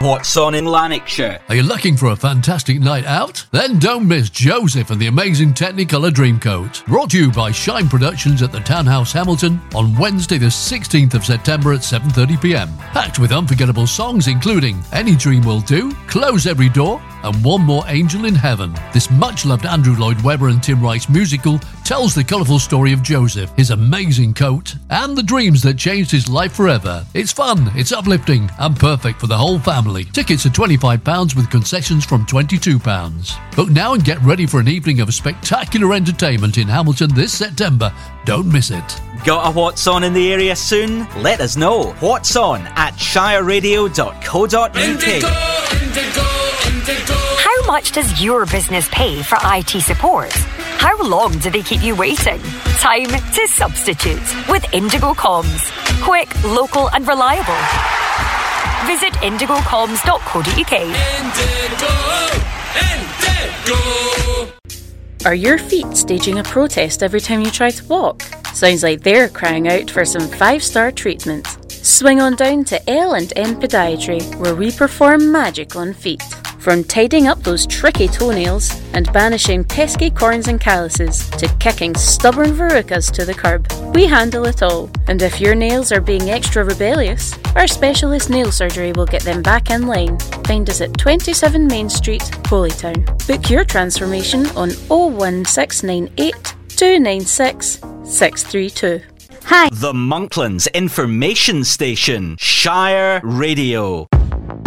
What's On in Lanarkshire. Are you looking for a fantastic night out? Then don't miss Joseph and the amazing Technicolor Dreamcoat. Brought to you by Shine Productions at the Townhouse Hamilton on Wednesday the 16th of September at 7:30pm. Packed with unforgettable songs including Any Dream Will Do, Close Every Door, and One More Angel in Heaven. This much-loved Andrew Lloyd Webber and Tim Rice musical tells the colourful story of Joseph, his amazing coat, and the dreams that changed his life forever. It's fun, it's uplifting, and perfect for the whole family. Tickets are £25 with concessions from £22. Book now and get ready for an evening of spectacular entertainment in Hamilton this September. Don't miss it. Got a What's On in the area soon? Let us know. What's On at shireradio.co.uk. How much does your business pay for IT support? How long do they keep you waiting? Time to substitute with Indigo Comms. Quick, local and reliable. Visit indigocoms.co.uk. Indigo! Are your feet staging a protest every time you try to walk? Sounds like they're crying out for some 5-star treatment. Swing on down to L&N Podiatry, where we perform magic on feet. From tidying up those tricky toenails and banishing pesky corns and calluses to kicking stubborn verrucas to the curb, we handle it all. And if your nails are being extra rebellious, our specialist nail surgery will get them back in line. Find us at 27 Main Street, Holytown. Book your transformation on 01698 296 632. Hi. The Monklands Information Station, Shire Radio.